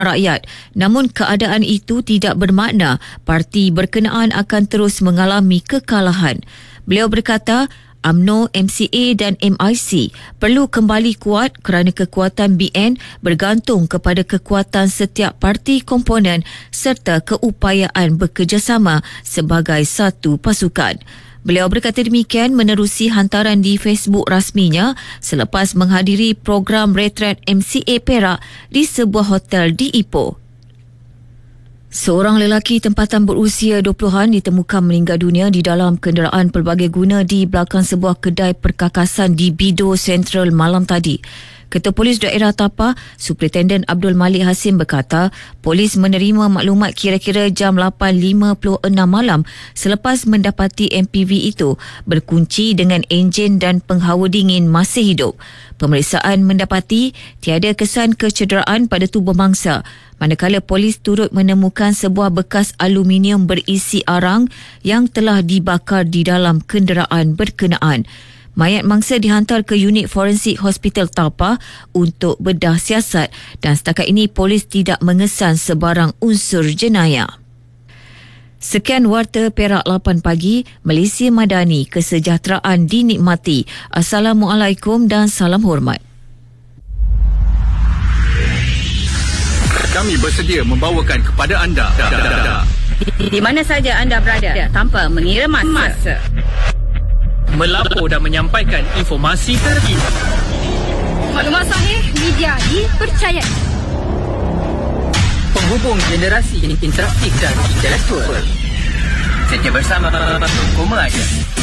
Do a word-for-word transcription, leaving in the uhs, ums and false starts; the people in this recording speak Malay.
rakyat. Namun keadaan itu tidak bermakna parti berkenaan akan terus mengalami kekalahan. Beliau berkata, U M N O, M C A dan M I C perlu kembali kuat kerana kekuatan B N bergantung kepada kekuatan setiap parti komponen serta keupayaan bekerjasama sebagai satu pasukan. Beliau berkata demikian menerusi hantaran di Facebook rasminya selepas menghadiri program retret M C A Perak di sebuah hotel di Ipoh. Seorang lelaki tempatan berusia dua puluhan ditemukan meninggal dunia di dalam kenderaan pelbagai guna di belakang sebuah kedai perkakasan di Bido Central malam tadi. Ketua Polis Daerah Tapa, Superintendent Abdul Malik Hasim berkata, polis menerima maklumat kira-kira jam lapan lima puluh enam malam selepas mendapati M P V itu berkunci dengan enjin dan penghawa dingin masih hidup. Pemeriksaan mendapati tiada kesan kecederaan pada tubuh mangsa, manakala polis turut menemukan sebuah bekas aluminium berisi arang yang telah dibakar di dalam kenderaan berkenaan. Mayat mangsa dihantar ke unit forensik Hospital Tapa untuk bedah siasat dan setakat ini polis tidak mengesan sebarang unsur jenayah. Sekian Warta Perak lapan pagi, Malaysia Madani, kesejahteraan dinikmati. Assalamualaikum dan salam hormat. Kami bersedia membawakan kepada anda di, di mana saja anda berada tanpa mengira masa. Melapor dan menyampaikan informasi terkini. Maklumat sahih, media dipercayai. Penghubung generasi interaktif dan intelektual. Seja bersama Koma Aja.